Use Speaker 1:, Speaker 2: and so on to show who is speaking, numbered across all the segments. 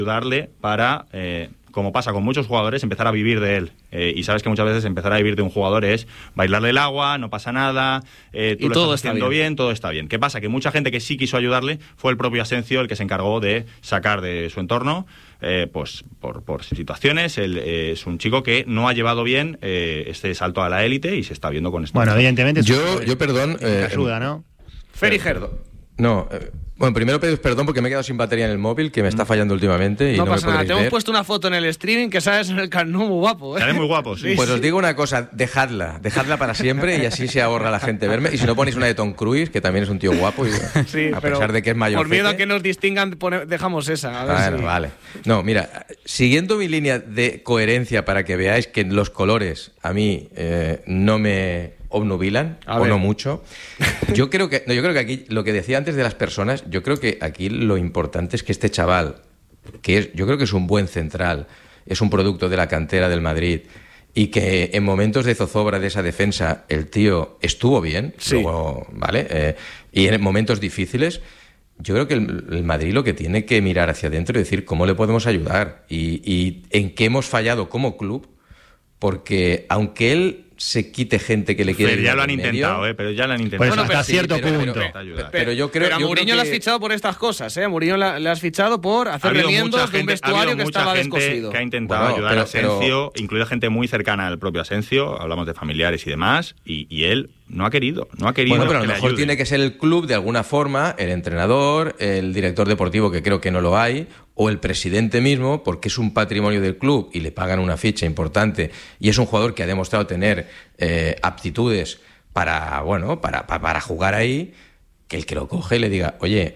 Speaker 1: ayudarle para, como pasa con muchos jugadores, empezar a vivir de él. Y sabes que muchas veces empezar a vivir de un jugador es bailarle el agua, no pasa nada, tú lo estás haciendo bien, todo está bien. ¿Qué pasa? Que mucha gente que sí quiso ayudarle fue el propio Asensio el que se encargó de sacar de su entorno, pues por situaciones. Él es un chico que no ha llevado bien este salto a la élite y se está viendo con esto.
Speaker 2: Bueno, evidentemente...
Speaker 3: Yo perdón...
Speaker 2: ayuda, ¿no?
Speaker 4: Feriger.
Speaker 3: No, bueno, primero pediros perdón porque me he quedado sin batería en el móvil, que me está fallando últimamente y no
Speaker 4: pasa
Speaker 3: me
Speaker 4: nada,
Speaker 3: podréis
Speaker 4: te hemos
Speaker 3: ver.
Speaker 4: puesto una foto en el streaming que sales en el Camp Nou muy guapo, ¿eh?
Speaker 1: Sale muy guapo, sí.
Speaker 3: Pues os digo una cosa, dejadla para siempre y así se ahorra la gente verme. Y si no ponéis una de Tom Cruise, que también es un tío guapo, y,
Speaker 4: sí,
Speaker 3: a pesar de que es mayor.
Speaker 4: Por miedo a que nos distingan, dejamos esa. A ver
Speaker 3: bueno,
Speaker 4: si...
Speaker 3: vale. No, mira, siguiendo mi línea de coherencia para que veáis que los colores a mí no me obnubilan, o no mucho. Yo creo que aquí, lo que decía antes de las personas, yo creo que aquí lo importante es que este chaval, yo creo que es un buen central, es un producto de la cantera del Madrid, y que en momentos de zozobra de esa defensa el tío estuvo bien,
Speaker 4: sí.
Speaker 3: Luego, ¿vale? Y en momentos difíciles, yo creo que el Madrid lo que tiene que mirar hacia adentro y decir cómo le podemos ayudar y en qué hemos fallado como club, porque aunque él se quite gente que le quiere...
Speaker 1: Pero ya lo han intentado, pero ya lo han intentado.
Speaker 2: Pues hasta cierto punto.
Speaker 3: Pero yo creo...
Speaker 4: Pero a Mourinho le has fichado por estas cosas, ¿eh? A Mourinho le has fichado por hacer remiendos de un vestuario que estaba descosido.
Speaker 1: Que ha intentado ayudar a Asensio, incluida gente muy cercana al propio Asensio, hablamos de familiares y demás, y él no ha querido. Bueno,
Speaker 3: pero a lo mejor tiene que ser el club de alguna forma, el entrenador, el director deportivo, que creo que no lo hay, o el presidente mismo, porque es un patrimonio del club y le pagan una ficha importante y es un jugador que ha demostrado tener aptitudes para jugar ahí, que el que lo coge le diga, oye,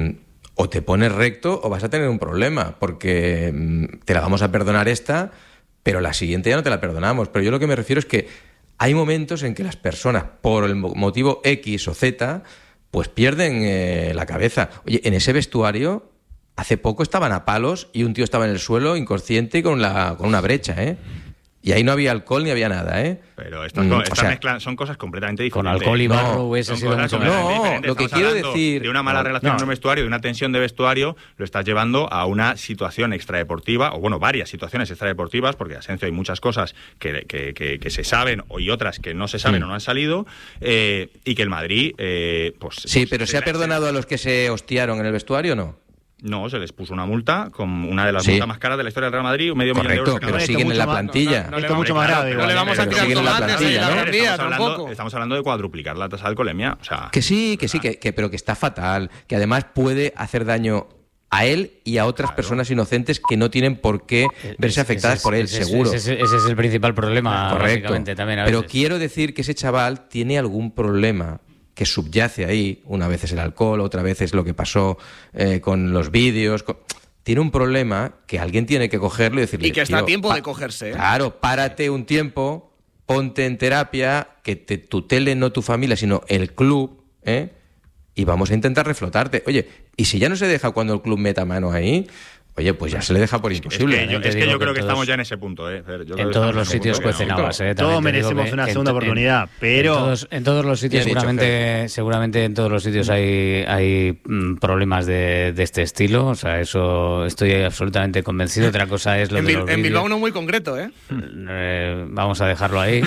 Speaker 3: o te pones recto o vas a tener un problema, porque te la vamos a perdonar esta, pero la siguiente ya no te la perdonamos. Pero yo lo que me refiero es que hay momentos en que las personas, por el motivo X o Z, pues pierden la cabeza. Oye, en ese vestuario, hace poco estaban a palos y un tío estaba en el suelo, inconsciente y con una brecha, ¿eh? Y ahí no había alcohol ni había nada, ¿eh?
Speaker 1: Pero estas mezclas son cosas completamente diferentes.
Speaker 2: Con alcohol y barro hubiese sido mucho
Speaker 3: mejor. No, lo que quiero decir...
Speaker 1: De una mala relación en un vestuario, de una tensión de vestuario, lo estás llevando a una situación extradeportiva, o bueno, varias situaciones extradeportivas, porque Asensio hay muchas cosas que se saben y otras que no se saben o no han salido, y que el Madrid...
Speaker 3: sí, pero ¿se ha perdonado a los que se hostiaron en el vestuario o no?
Speaker 1: No, se les puso una multa, con una de las multas más caras de la historia del Real Madrid, $500,000 de euros.
Speaker 3: Pero siguen en la plantilla.
Speaker 2: Esto mucho más grave.
Speaker 4: No le vamos a tirar tomates en la guardia, tampoco.
Speaker 1: Estamos hablando de cuadruplicar la tasa de alcoholemia. O sea,
Speaker 3: pero que está fatal, que además puede hacer daño a él y a otras personas inocentes que no tienen por qué verse afectadas por él, seguro.
Speaker 5: Ese es el principal problema,
Speaker 3: correcto.
Speaker 5: También,
Speaker 3: pero quiero decir que ese chaval tiene algún problema que subyace ahí, una vez es el alcohol, otra vez es lo que pasó con los vídeos. Tiene un problema que alguien tiene que cogerlo y decirle...
Speaker 4: Y que está a tiempo de cogerse.
Speaker 3: Claro, párate un tiempo, ponte en terapia, que te tutele no tu familia, sino el club, y vamos a intentar reflotarte. Oye, y si ya no se deja cuando el club meta mano ahí... Oye, pues ya se le deja por imposible.
Speaker 1: Es que yo creo que estamos ya en ese punto. En
Speaker 5: todos los sitios cuecen habas.
Speaker 2: Todos merecemos una segunda oportunidad, pero...
Speaker 5: En todos los sitios, seguramente en todos los sitios hay problemas de este estilo. O sea, eso estoy absolutamente convencido. Otra cosa es lo de los vídeos.
Speaker 4: En Bilbao uno muy concreto,
Speaker 5: vamos a dejarlo ahí.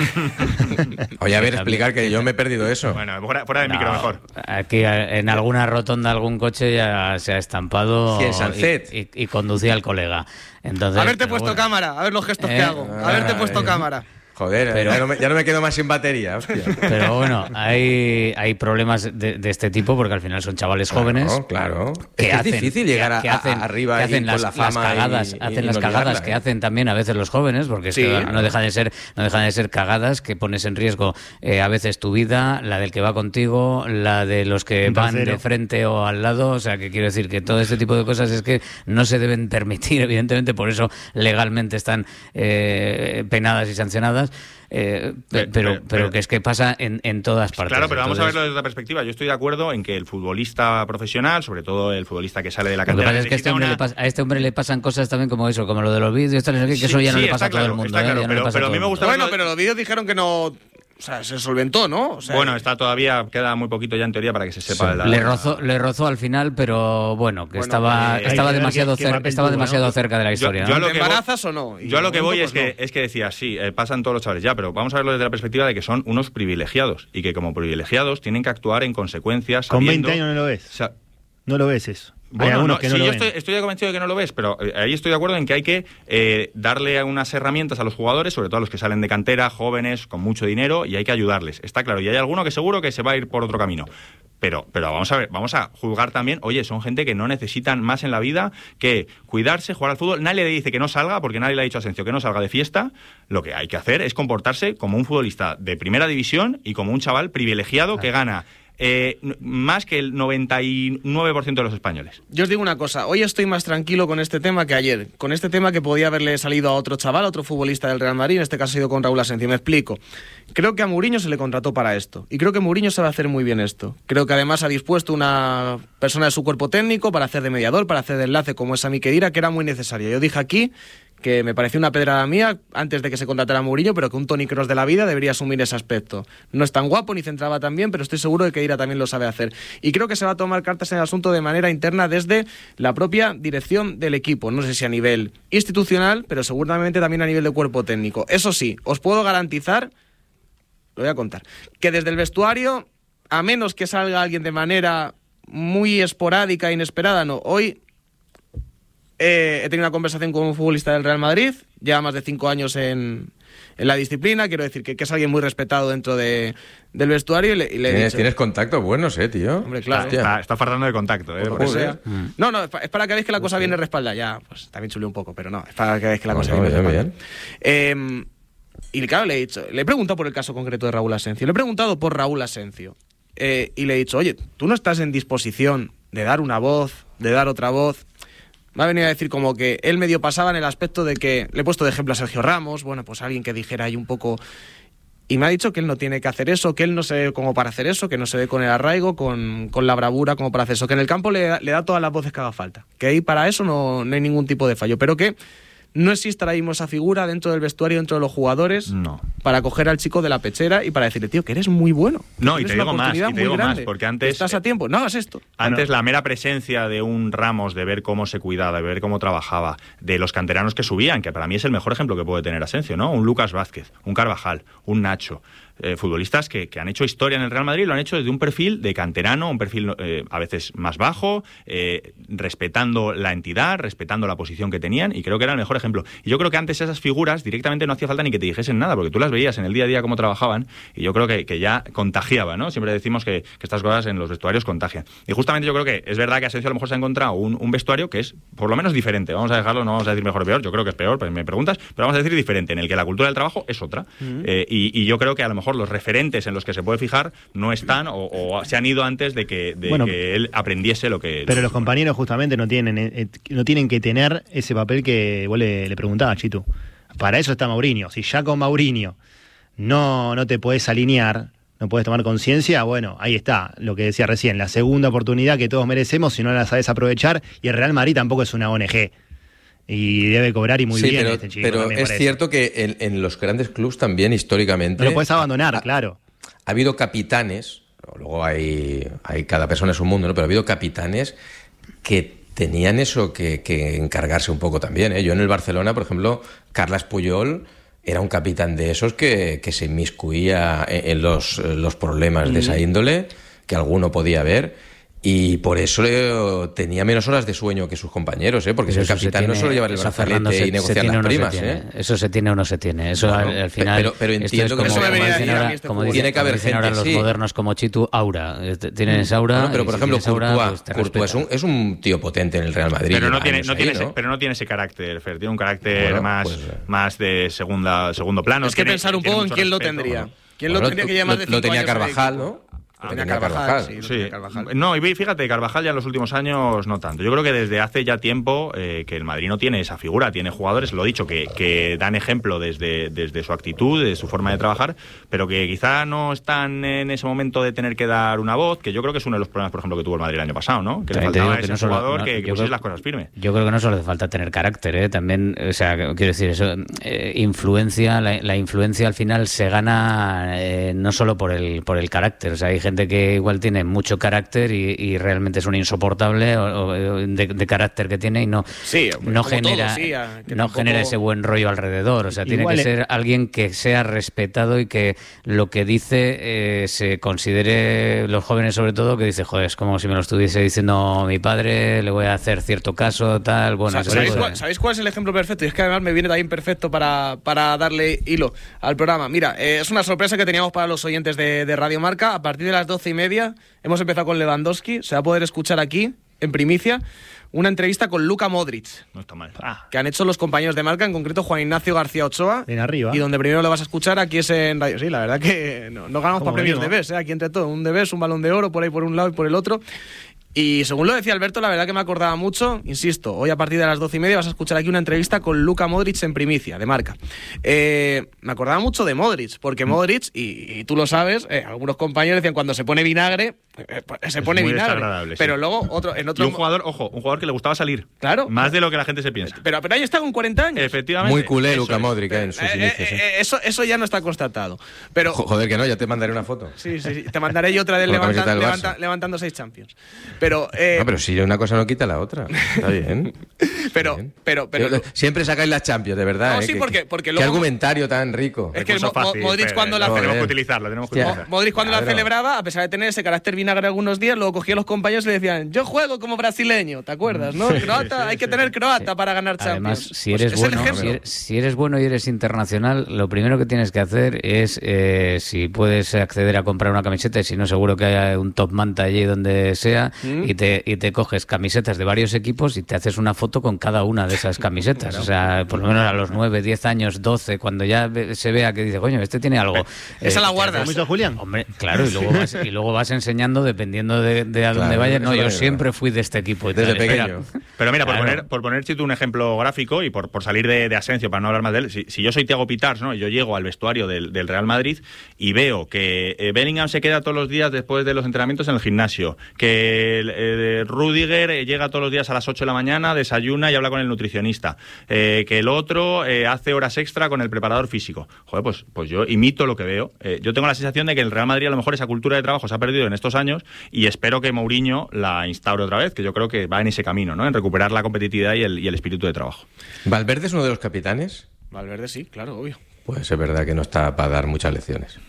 Speaker 3: Oye, a ver, explicar que yo me he perdido eso.
Speaker 1: Bueno, fuera de micro mejor.
Speaker 5: Aquí en alguna rotonda algún coche ya se ha estampado.
Speaker 3: Sí, en Sunset.
Speaker 5: Y conducía el colega. Entonces,
Speaker 4: haberte puesto cámara, a ver los gestos que hago. Haberte puesto cámara.
Speaker 3: Joder, pero, ya no me quedo más sin batería, hostia.
Speaker 5: Pero bueno, hay problemas de este tipo porque al final son chavales jóvenes.
Speaker 3: Claro. Es difícil llegar arriba
Speaker 5: que hacen
Speaker 3: y con la fama
Speaker 5: hacen las cagadas que hacen también a veces los jóvenes, porque es que no dejan de ser cagadas que pones en riesgo a veces tu vida, la del que va contigo, la de los que van de frente o al lado. O sea, que quiero decir que todo este tipo de cosas es que no se deben permitir, evidentemente, por eso legalmente están penadas y sancionadas. Pero que es que pasa en todas partes.
Speaker 1: Claro, pero vamos a verlo desde otra perspectiva. Yo estoy de acuerdo en que el futbolista profesional, sobre todo el futbolista que sale de la cantera...
Speaker 5: Lo que pasa es que a este hombre le pasan cosas también como eso, como lo de los vídeos, que eso ya no le pasa a todo el mundo.
Speaker 1: Está claro, pero a mí me gusta...
Speaker 4: Bueno, pero los vídeos dijeron que no O sea, se solventó, ¿no? O sea,
Speaker 1: bueno, queda muy poquito ya en teoría para que se sepa.
Speaker 5: Sí. Le rozó al final, pero bueno, estaba demasiado cerca de la historia.
Speaker 4: ¿Te embarazas o no?
Speaker 1: Yo a lo que voy es que decía, sí, pasan todos los chavales ya, pero vamos a verlo desde la perspectiva de que son unos privilegiados y que como privilegiados tienen que actuar en consecuencia.
Speaker 2: Con 20 años no lo ves. No lo ves eso.
Speaker 1: Bueno, yo estoy convencido de que no lo ves, pero ahí estoy de acuerdo en que hay que darle unas herramientas a los jugadores, sobre todo a los que salen de cantera, jóvenes, con mucho dinero, y hay que ayudarles. Está claro, y hay alguno que seguro que se va a ir por otro camino. Pero vamos a ver, vamos a juzgar también, oye, son gente que no necesitan más en la vida que cuidarse, jugar al fútbol. Nadie le dice que no salga, porque nadie le ha dicho a Asensio que no salga de fiesta. Lo que hay que hacer es comportarse como un futbolista de primera división y como un chaval privilegiado que gana más que el 99% de los españoles.
Speaker 4: Yo os digo una cosa, hoy estoy más tranquilo con este tema que ayer, con este tema que podía haberle salido a otro chaval, a otro futbolista del Real Madrid, en este caso ha sido con Raúl Asensio. Me explico. Creo que a Mourinho se le contrató para esto, y creo que Mourinho sabe hacer muy bien esto. Creo que además ha dispuesto una persona de su cuerpo técnico para hacer de mediador, para hacer de enlace, como es Sami Khedira, que era muy necesaria. Yo dije aquí que me pareció una pedrada mía antes de que se contratara a Mourinho, pero que un Toni Kroos de la vida debería asumir ese aspecto. No es tan guapo ni centraba tan bien, pero estoy seguro de que Khedira también lo sabe hacer. Y creo que se va a tomar cartas en el asunto de manera interna desde la propia dirección del equipo. No sé si a nivel institucional, pero seguramente también a nivel de cuerpo técnico. Eso sí, os puedo garantizar, lo voy a contar, que desde el vestuario, a menos que salga alguien de manera muy esporádica e inesperada, no. Hoy he tenido una conversación con un futbolista del Real Madrid, lleva más de 5 años en la disciplina, quiero decir que es alguien muy respetado dentro del vestuario, y le he dicho...
Speaker 3: Tienes contactos buenos, tío.
Speaker 4: Hombre, claro.
Speaker 1: Está faltando de contacto,
Speaker 4: No, es para que veáis que la cosa viene respaldada. Ya, pues también chulé un poco, pero no, es para que veáis que la cosa viene respaldada. Y claro, le he preguntado por el caso concreto de Raúl Asensio, le he preguntado por Raúl Asensio, y le he dicho, oye, ¿tú no estás en disposición de dar una voz, de dar otra voz? Me ha venido a decir como que él medio pasaba en el aspecto de que le he puesto de ejemplo a Sergio Ramos, bueno, pues alguien que dijera ahí un poco, y me ha dicho que él no tiene que hacer eso, que él no se ve como para hacer eso, que no se ve con el arraigo, con la bravura como para hacer eso, que en el campo le da todas las voces que haga falta, que ahí para eso no hay ningún tipo de fallo, pero que no existe ahora mismo esa figura dentro del vestuario, dentro de los jugadores, para coger al chico de la pechera y para decirle, tío, que eres muy bueno.
Speaker 1: No, y te digo más, porque antes...
Speaker 4: Estás a tiempo, no hagas esto.
Speaker 1: Antes la mera presencia de un Ramos, de ver cómo se cuidaba, de ver cómo trabajaba, de los canteranos que subían, que para mí es el mejor ejemplo que puede tener Asensio, ¿no? Un Lucas Vázquez, un Carvajal, un Nacho... futbolistas que han hecho historia en el Real Madrid, lo han hecho desde un perfil de canterano, un perfil a veces más bajo, respetando la entidad, respetando la posición que tenían, y creo que era el mejor ejemplo. Y yo creo que antes esas figuras directamente no hacía falta ni que te dijesen nada, porque tú las veías en el día a día cómo trabajaban, y yo creo que ya contagiaba, ¿no? Siempre decimos que estas cosas en los vestuarios contagian. Y justamente yo creo que es verdad que Asensio a lo mejor se ha encontrado un vestuario que es por lo menos diferente. Vamos a dejarlo, no vamos a decir mejor o peor, yo creo que es peor, pues me preguntas, pero vamos a decir diferente, en el que la cultura del trabajo es otra. Y yo creo que a lo mejor los referentes en los que se puede fijar no están o se han ido antes de que él aprendiese lo que...
Speaker 2: Pero los compañeros justamente no tienen que tener ese papel que vos le preguntabas, Chitu. Para eso está Mourinho. Si ya con Mourinho no te podés alinear, no podés tomar conciencia, bueno, ahí está lo que decía recién, la segunda oportunidad que todos merecemos si no la sabés aprovechar, y el Real Madrid tampoco es una ONG. Y debe cobrar y muy bien este chico.
Speaker 3: Pero es cierto que en los grandes clubs también históricamente...
Speaker 2: No lo puedes abandonar, claro.
Speaker 3: Ha habido capitanes, luego hay cada persona es un mundo, ¿no? Pero ha habido capitanes que tenían eso que encargarse un poco también, ¿eh? Yo en el Barcelona, por ejemplo, Carles Puyol era un capitán de esos que se inmiscuía en los problemas de esa índole, que alguno podía haber. Y por eso tenía menos horas de sueño que sus compañeros, porque si el capitán no suele llevar el brazalete y negociar las primas.
Speaker 5: Eso se tiene o no se tiene. Eso al final.
Speaker 3: Pero entiendo que
Speaker 5: como tiene que haber gente ahora los modernos como Chitu, aura. Tienes aura.
Speaker 3: Pero por ejemplo, Courtois es un tío potente en el Real Madrid.
Speaker 1: Pero no tiene ese carácter, Fer. Tiene un carácter más de segundo plano.
Speaker 4: Es que pensar un poco en quién lo tendría. ¿Quién lo tendría que llevar más de 5 años?
Speaker 3: Lo tenía Carvajal, ¿no?
Speaker 4: Tenía Carvajal.
Speaker 1: No, y fíjate, Carvajal ya en los últimos años no tanto. Yo creo que desde hace ya tiempo que el Madrid no tiene esa figura, tiene jugadores, lo he dicho, que dan ejemplo desde su actitud, de su forma de trabajar, pero que quizá no están en ese momento de tener que dar una voz, que yo creo que es uno de los problemas, por ejemplo, que tuvo el Madrid el año pasado, ¿no? Que le faltaba ese jugador que pusiese las cosas firmes.
Speaker 5: Yo creo que no solo hace falta tener carácter, también, o sea, quiero decir, eso, influencia, la influencia al final se gana no solo por el carácter, o sea, hay gente que igual tiene mucho carácter y realmente es un insoportable de carácter que tiene y no genera genera ese buen rollo alrededor, o sea, tiene que ser alguien que sea respetado y que lo que dice se considere, los jóvenes sobre todo, que dice, joder, es como si me lo estuviese diciendo mi padre, le voy a hacer cierto caso, tal, bueno.
Speaker 4: ¿Sabéis cuál es el ejemplo perfecto? Y es que además me viene también perfecto para darle hilo al programa. Mira, es una sorpresa que teníamos para los oyentes de Radio Marca. A partir de las 12:30 hemos empezado con Lewandowski. Se va a poder escuchar aquí, en primicia, una entrevista con Luka Modric.
Speaker 1: No está mal.
Speaker 4: Que han hecho los compañeros de Marca, en concreto Juan Ignacio García Ochoa.
Speaker 2: En arriba.
Speaker 4: Y donde primero lo vas a escuchar aquí es en Radio. Sí, la verdad que no ganamos para premios de BES, aquí entre todos. Un de BES, un Balón de Oro, por ahí por un lado y por el otro. Y según lo decía Alberto, la verdad que me acordaba mucho, insisto, hoy a partir de las 12:30 vas a escuchar aquí una entrevista con Luka Modric en primicia, de Marca. Me acordaba mucho de Modric, porque Modric, y tú lo sabes, algunos compañeros decían cuando se pone vinagre, se pone vinagre. Pero
Speaker 1: sí.
Speaker 4: Luego
Speaker 1: Y un jugador que le gustaba salir.
Speaker 4: Claro.
Speaker 1: Más de lo que la gente se piensa.
Speaker 4: Pero ahí está con 40 años.
Speaker 1: Efectivamente.
Speaker 3: Muy culé Luka Modric en sus inicios.
Speaker 4: Eso ya no está constatado. Pero,
Speaker 3: joder, que no, ya te mandaré una foto.
Speaker 4: Sí. Te mandaré yo otra de levantando 6 Champions. Pero
Speaker 3: si una cosa no quita la otra. Está bien.
Speaker 4: pero
Speaker 3: siempre sacáis las Champions, de verdad.
Speaker 4: No, sí, porque
Speaker 3: qué
Speaker 4: luego,
Speaker 3: argumentario tan rico.
Speaker 4: Es que Modric cuando la
Speaker 1: tenemos que utilizarlo.
Speaker 4: Modric cuando la celebraba, a pesar de tener ese carácter vinagre algunos días, luego cogía a los compañeros y le decían, yo juego como brasileño, ¿te acuerdas? ¿No? Croata, hay que tener croata para ganar Champions.
Speaker 5: Además, si eres bueno y eres internacional, lo primero que tienes que hacer es, si puedes acceder a comprar una camiseta, y si no, seguro que hay un top manta allí donde sea, y te coges camisetas de varios equipos y te haces una foto con cada una de esas camisetas. Claro. O sea, por lo menos a los 9, 10 años, 12, cuando ya se vea que dice, coño, este tiene algo.
Speaker 4: Esa la guardas.
Speaker 2: ¿Cómo hizo Julián?
Speaker 5: Hombre, claro, y luego vas enseñando dependiendo de a dónde vayas. No, yo siempre fui de este equipo.
Speaker 3: Desde pequeño.
Speaker 1: Pero mira, por poner Chito un ejemplo gráfico y por salir de Asensio, para no hablar más de él, si yo soy Thiago Pitars, ¿no? Y yo llego al vestuario del Real Madrid y veo que Bellingham se queda todos los días después de los entrenamientos en el gimnasio, que Rüdiger llega todos los días a las 8 de la mañana, desayuna y habla con el nutricionista, que el otro hace horas extra con el preparador físico. Joder, pues yo imito lo que veo. Yo tengo la sensación de que el Real Madrid a lo mejor esa cultura de trabajo se ha perdido en estos años y espero que Mourinho la instaure otra vez, que yo creo que va en ese camino, ¿no? En recuperar la competitividad y el espíritu de trabajo.
Speaker 3: ¿Valverde es uno de los capitanes?
Speaker 4: Valverde sí, claro, obvio.
Speaker 3: Pues es verdad que no está para dar muchas lecciones.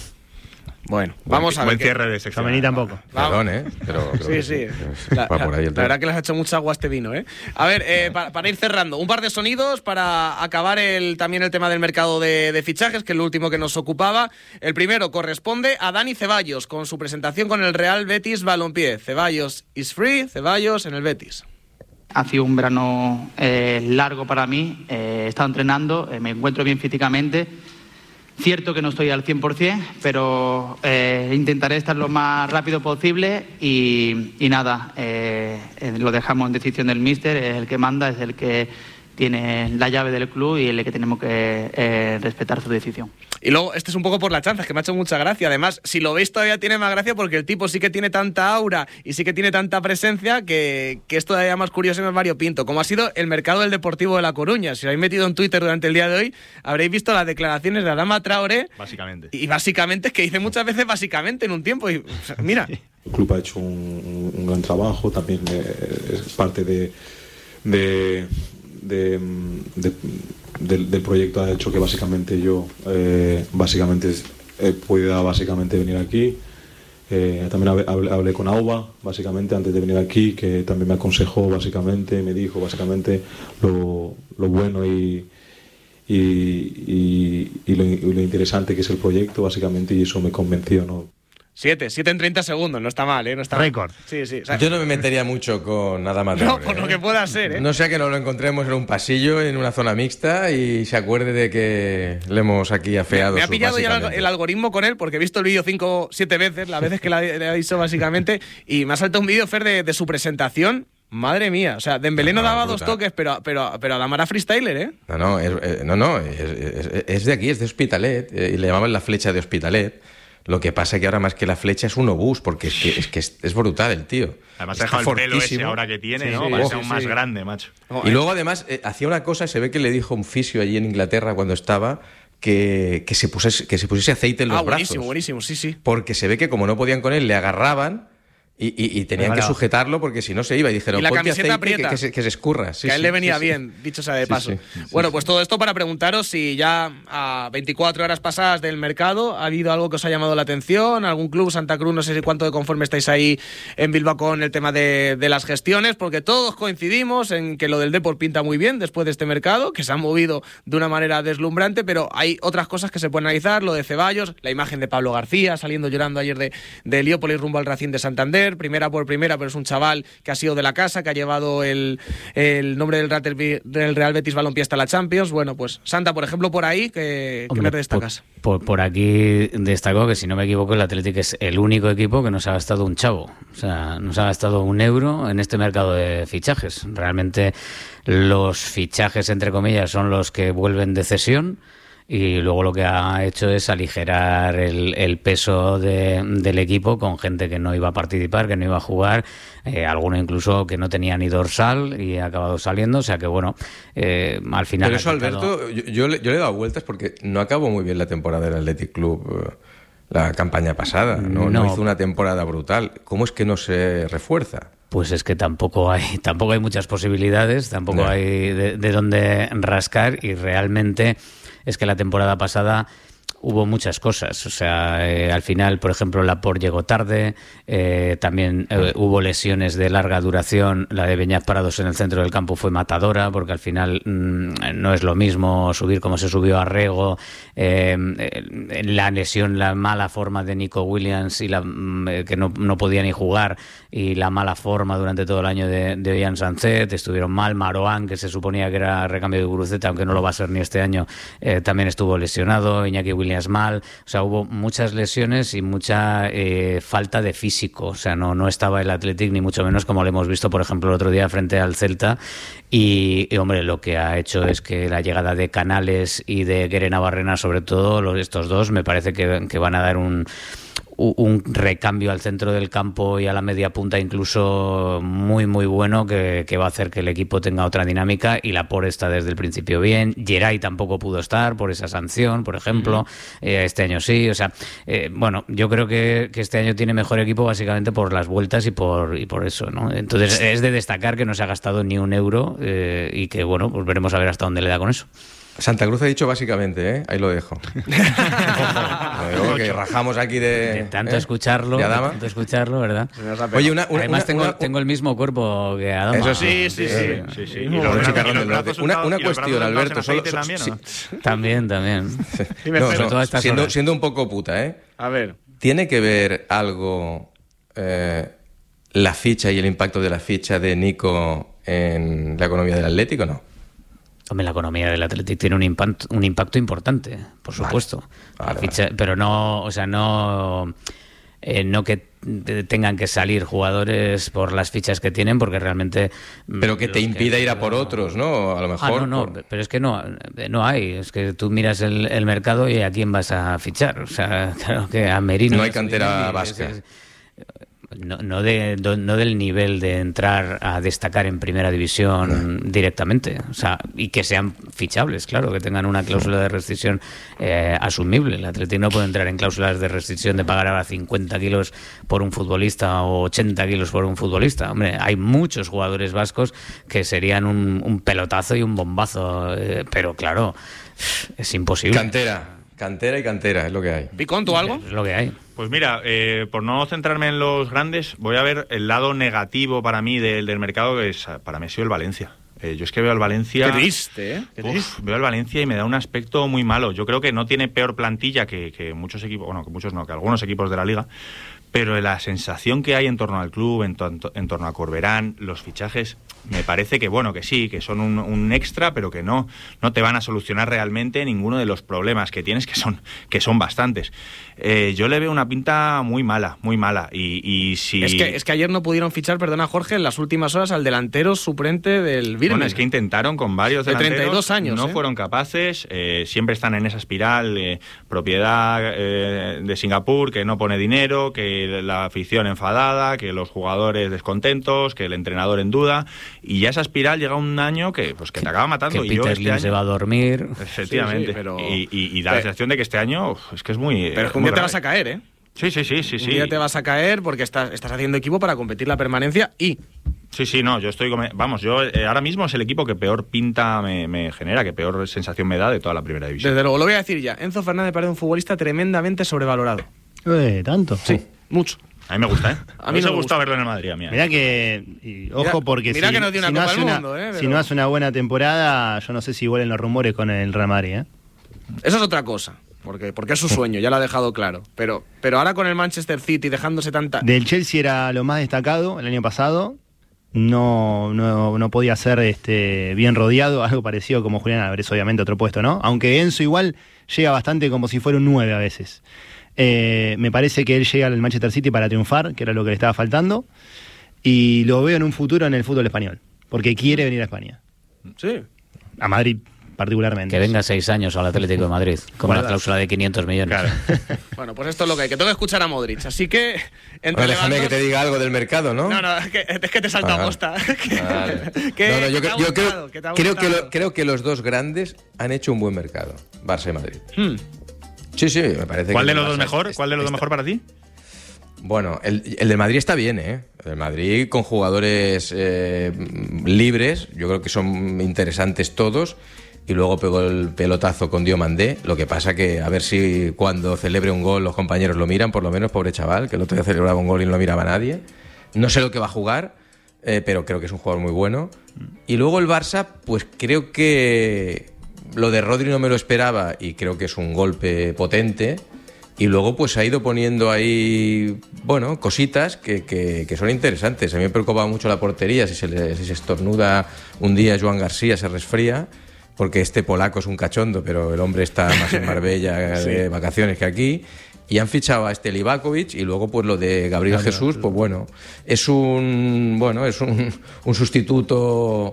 Speaker 4: Bueno, vamos a ver.
Speaker 1: Buen cierre de sección.
Speaker 2: Femení tampoco.
Speaker 3: Perdón, pero
Speaker 4: sí. La verdad que le has hecho mucha agua a este vino, A ver, para ir cerrando, un par de sonidos para acabar también el tema del mercado de fichajes, que es lo último que nos ocupaba. El primero corresponde a Dani Ceballos, con su presentación con el Real Betis Balompié. Ceballos is free, Ceballos en el Betis.
Speaker 6: Ha sido un verano largo para mí, he estado entrenando, me encuentro bien físicamente. Cierto que no estoy al 100%, pero intentaré estar lo más rápido posible y nada, lo dejamos en decisión del míster, es el que manda, es el que tiene la llave del club y el que tenemos que respetar su decisión.
Speaker 4: Y luego, este es un poco por la chanza, que me ha hecho mucha gracia. Además, si lo veis todavía tiene más gracia porque el tipo sí que tiene tanta aura y sí que tiene tanta presencia que es todavía más curioso y más variopinto. Como ha sido el mercado del Deportivo de La Coruña. Si lo habéis metido en Twitter durante el día de hoy, habréis visto las declaraciones de Adama Traoré.
Speaker 1: Básicamente.
Speaker 4: Y básicamente es que dice muchas veces básicamente en un tiempo. Y, o sea, mira.
Speaker 7: El club ha hecho un gran trabajo, también es parte del proyecto, ha hecho que básicamente yo pueda venir aquí. También hablé con Auba básicamente antes de venir aquí, que también me aconsejó básicamente, me dijo básicamente lo bueno y lo interesante que es el proyecto básicamente, y eso me convenció, ¿no?
Speaker 4: 7 en 30 segundos, no está mal, ¿eh? No está
Speaker 2: récord.
Speaker 4: Sí.
Speaker 3: O sea, yo no me metería mucho con Adama Traoré.
Speaker 4: No, por lo que pueda ser, ¿eh?
Speaker 3: No sea que nos lo encontremos en un pasillo, en una zona mixta y se acuerde de que le hemos aquí afeado.
Speaker 4: Me ha pillado ya el algoritmo con él porque he visto el vídeo 5 o 7 veces, las veces que le ha dicho básicamente, y me ha saltado un vídeo, Fer, de su presentación. Madre mía, o sea, Dembélé no daba brutal. 2 toques, pero Adama era freestyler, ¿eh?
Speaker 3: Es de aquí, es de Hospitalet, y le llamaban la flecha de Hospitalet. Lo que pasa es que ahora más que la flecha es un obús, porque es brutal el tío.
Speaker 1: Además ha dejado el pelo ese ahora que tiene, ¿no? Parece aún más grande, macho.
Speaker 3: Y luego además hacía una cosa, se ve que le dijo un fisio allí en Inglaterra cuando estaba, que se pusiese aceite en los brazos.
Speaker 4: Buenísimo, sí.
Speaker 3: Porque se ve que como no podían con él, le agarraban y tenían que sujetarlo porque si no se iba. Y dijeron,
Speaker 4: y la
Speaker 3: ponte
Speaker 4: camiseta
Speaker 3: aceite
Speaker 4: aprieta.
Speaker 3: que se escurra.
Speaker 4: Que a él le venía bien, dicho sea de paso. Bueno, pues todo esto para preguntaros si ya a 24 horas pasadas del mercado ha habido algo que os ha llamado la atención, algún club, Santa Cruz, no sé si cuánto de conforme estáis ahí en Bilbao con el tema de las gestiones, porque todos coincidimos en que lo del Depor pinta muy bien después de este mercado, que se han movido de una manera deslumbrante, pero hay otras cosas que se pueden analizar, lo de Ceballos, la imagen de Pablo García saliendo llorando ayer de Heliópolis rumbo al Racing de Santander, primera por primera, pero es un chaval que ha sido de la casa, que ha llevado el nombre del Real Betis Balompié hasta la Champions. Bueno, pues Santa, por ejemplo, por ahí, ¿qué me destacas?
Speaker 5: Por aquí destacó que, si no me equivoco, el Atlético es el único equipo que no se ha gastado un chavo. O sea, no se ha gastado un euro en este mercado de fichajes. Realmente los fichajes, entre comillas, son los que vuelven de cesión. Y luego lo que ha hecho es aligerar el peso del equipo con gente que no iba a participar, que no iba a jugar, alguno incluso que no tenía ni dorsal y ha acabado saliendo, o sea que bueno, al final...
Speaker 3: Pero eso, Alberto, yo le he dado vueltas porque no acabó muy bien la temporada del Athletic Club la campaña pasada, no hizo una temporada brutal. ¿Cómo es que no se refuerza?
Speaker 5: Pues es que tampoco hay muchas posibilidades, tampoco hay de dónde rascar, y realmente es que la temporada pasada hubo muchas cosas. O sea, al final, por ejemplo, Laporte llegó tarde, también hubo lesiones de larga duración. La de Beñat Parados en el centro del campo fue matadora, porque al final no es lo mismo subir como se subió a Rego, la lesión, la mala forma de Nico Williams y que no podía ni jugar, y la mala forma durante todo el año de Ollán Sancet. Estuvieron mal. Maroán, que se suponía que era recambio de Guruceta, aunque no lo va a ser ni este año, también estuvo lesionado. Iñaki Williams mal, o sea, hubo muchas lesiones y mucha falta de físico, o sea, no estaba el Athletic ni mucho menos como lo hemos visto, por ejemplo, el otro día frente al Celta, y hombre, lo que ha hecho es que la llegada de Canales y de Guerena Barrena, sobre todo estos dos, me parece que van a dar un recambio al centro del campo y a la media punta incluso muy muy bueno, que va a hacer que el equipo tenga otra dinámica. Y Laporte está desde el principio bien. Geray tampoco pudo estar por esa sanción, por ejemplo. Este año sí, o sea, bueno, yo creo que este año tiene mejor equipo básicamente por las vueltas y por eso, ¿no? Entonces es de destacar que no se ha gastado ni un euro, y que bueno, pues veremos a ver hasta dónde le da con eso.
Speaker 3: Santa Cruz ha dicho básicamente, ahí lo dejo. Luego que rajamos aquí de
Speaker 5: tanto escucharlo, ¿verdad?
Speaker 3: Oye,
Speaker 5: además tengo el mismo cuerpo que Adama.
Speaker 3: Eso sí. Una cuestión, Alberto,
Speaker 5: también.
Speaker 3: Siendo un poco puta,
Speaker 4: A ver.
Speaker 3: ¿Tiene que ver algo la ficha y el impacto de la ficha de Nico en la economía del Atlético, no?
Speaker 5: Hombre, la economía del Athletic tiene un impacto importante, por supuesto. Vale. Pero no, o sea, no que tengan que salir jugadores por las fichas que tienen, porque realmente...
Speaker 3: Pero que te impida ir a por otros, ¿no? A lo mejor...
Speaker 5: pero es que no hay. Es que tú miras el mercado y a quién vas a fichar. O sea, claro que a Merino...
Speaker 3: No hay cantera vasca.
Speaker 5: No del nivel de entrar a destacar en primera división directamente, o sea, y que sean fichables, claro, que tengan una cláusula de rescisión asumible. El Atlético no puede entrar en cláusulas de rescisión de pagar ahora 50 kilos por un futbolista o 80 kilos por un futbolista. Hombre, hay muchos jugadores vascos que serían un pelotazo y un bombazo, pero claro, es imposible.
Speaker 3: Cantera y cantera, es lo que hay.
Speaker 4: ¿Picón, tú algo?
Speaker 5: Es lo que hay.
Speaker 1: Pues mira, por no centrarme en los grandes, voy a ver el lado negativo para mí del mercado, que es, para mí ha sido el Valencia. Yo es que veo al Valencia...
Speaker 4: Qué triste, ¿eh? Qué triste.
Speaker 1: Veo al Valencia y me da un aspecto muy malo. Yo creo que no tiene peor plantilla que muchos equipos, bueno, que muchos no, que algunos equipos de la Liga, pero la sensación que hay en torno al club, en torno a Corberán, los fichajes, me parece que, bueno, que sí, que son un extra, pero que no te van a solucionar realmente ninguno de los problemas que tienes, que son bastantes. Yo le veo una pinta muy mala, y si...
Speaker 4: Es que ayer no pudieron fichar, perdona Jorge, en las últimas horas al delantero suplente del Birmingham.
Speaker 1: Bueno, es que intentaron con varios
Speaker 4: de
Speaker 1: delanteros,
Speaker 4: 32 años,
Speaker 1: no fueron capaces, siempre están en esa espiral, propiedad de Singapur, que no pone dinero, que la afición enfadada, que los jugadores descontentos, que el entrenador en duda, y ya esa espiral llega un año que te acaba matando.
Speaker 5: Que Peter Lim se va a dormir.
Speaker 1: Efectivamente,
Speaker 4: sí, pero...
Speaker 1: y da la sensación de que este año es que es muy...
Speaker 4: Pero es que un día te vas a caer, ¿eh?
Speaker 1: Sí.
Speaker 4: Un día te vas a caer porque estás haciendo equipo para competir la permanencia y...
Speaker 1: Sí, no, yo estoy... ahora mismo es el equipo que peor pinta me genera, que peor sensación me da de toda la primera división.
Speaker 4: Desde luego, lo voy a decir ya. Enzo Fernández parece un futbolista tremendamente sobrevalorado.
Speaker 2: ¿Tanto?
Speaker 4: Sí, mucho.
Speaker 1: A mí me gusta, ¿eh?
Speaker 4: A mí
Speaker 1: me gusta verlo en el Madrid, a mí.
Speaker 2: Mirá que... Ojo, porque
Speaker 4: mira que no tiene una Copa del Mundo, pero...
Speaker 2: si no hace una buena temporada, yo no sé si vuelen los rumores con el Real Madrid, ¿eh?
Speaker 4: Eso es otra cosa. Porque es su sueño, ya lo ha dejado claro. Pero ahora con el Manchester City dejándose tanta...
Speaker 2: Del Chelsea era lo más destacado el año pasado. No podía ser bien rodeado, algo parecido como Julián Álvarez, obviamente otro puesto, ¿no? Aunque Enzo igual llega bastante como si fuera un 9 a veces. Me parece que él llega al Manchester City para triunfar, que era lo que le estaba faltando, y lo veo en un futuro en el fútbol español, porque quiere venir a España.
Speaker 4: Sí.
Speaker 2: A Madrid particularmente.
Speaker 5: Que venga 6 años al Atlético de Madrid, con la cláusula de 500 millones.
Speaker 1: Claro.
Speaker 4: Bueno, pues esto es lo que hay, que tengo que escuchar a Modric, así que...
Speaker 3: Déjame que te diga algo del mercado, ¿no?
Speaker 4: No, es que te salta a posta.
Speaker 3: Vale. Yo creo que los dos grandes han hecho un buen mercado, Barça y Madrid. Sí, me parece.
Speaker 1: ¿Cuál de los dos mejor? ¿Cuál de los dos mejor para ti?
Speaker 3: Bueno, el de Madrid está bien, ¿eh? El de Madrid con jugadores libres, yo creo que son interesantes todos. Y luego pegó el pelotazo con Diomandé. Lo que pasa que a ver si cuando celebre un gol los compañeros lo miran, por lo menos, pobre chaval, que el otro día celebraba un gol y no lo miraba nadie. No sé lo que va a jugar, pero creo que es un jugador muy bueno. Y luego el Barça, pues creo que lo de Rodri no me lo esperaba y creo que es un golpe potente. Y luego pues ha ido poniendo ahí, bueno, cositas que son interesantes. A mí me preocupa mucho la portería. Si se estornuda un día Joan García, se resfría. Porque este polaco es un cachondo, pero el hombre está más en Marbella de vacaciones que aquí. Y han fichado a Livakovic y luego pues lo de Gabriel Jesús, pues bueno, es un sustituto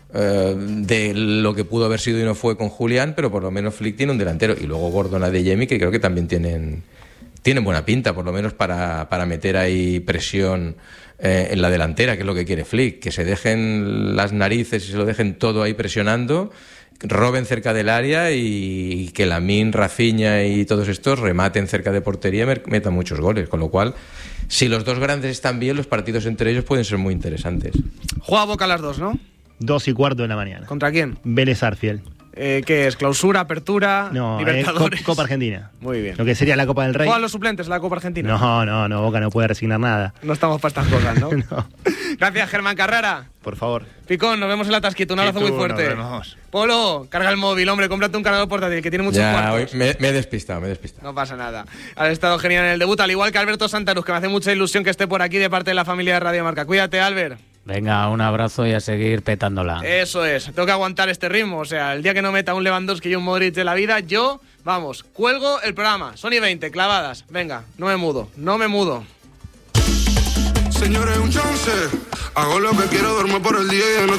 Speaker 3: de lo que pudo haber sido y no fue con Julián, pero por lo menos Flick tiene un delantero. Y luego Gordon, Adeyemi, que creo que también tienen buena pinta, por lo menos para meter ahí presión en la delantera, que es lo que quiere Flick, que se dejen las narices y se lo dejen todo ahí presionando, roben cerca del área y que Lamine, Rafinha y todos estos rematen cerca de portería y metan muchos goles, con lo cual si los dos grandes están bien, los partidos entre ellos pueden ser muy interesantes.
Speaker 4: Juega Boca a las 2, ¿no?
Speaker 2: 2:15 de la mañana.
Speaker 4: ¿Contra quién?
Speaker 2: Vélez Arfiel.
Speaker 4: ¿Qué es? ¿Clausura, apertura,
Speaker 2: no,
Speaker 4: Libertadores?
Speaker 2: Copa Argentina.
Speaker 4: Muy bien.
Speaker 2: Lo que sería la Copa del Rey.
Speaker 4: ¿Juegan los suplentes la Copa Argentina?
Speaker 2: No, Boca no puede resignar nada.
Speaker 4: No estamos para estas cosas, ¿no?
Speaker 2: No.
Speaker 4: Gracias, Germán Carrera.
Speaker 2: Por favor.
Speaker 4: Picón, nos vemos en la Tasquita. Un abrazo muy fuerte.
Speaker 1: Nos vemos.
Speaker 4: Polo, carga el móvil, hombre, cómprate un cargador portátil que tiene muchos cuartos.
Speaker 3: Me he despistado.
Speaker 4: No pasa nada. Has estado genial en el debut, al igual que Alberto Santaruz, que me hace mucha ilusión que esté por aquí de parte de la familia de Radio Marca. Cuídate, Albert.
Speaker 5: Venga, un abrazo y a seguir petándola.
Speaker 4: Eso es, tengo que aguantar este ritmo. O sea, el día que no meta un Lewandowski y un Modric de la vida, yo, vamos, cuelgo el programa. Sony 20, clavadas. Venga, no me mudo.
Speaker 8: Señores, un chance. Hago lo que quiero, duermo por el día y de noche.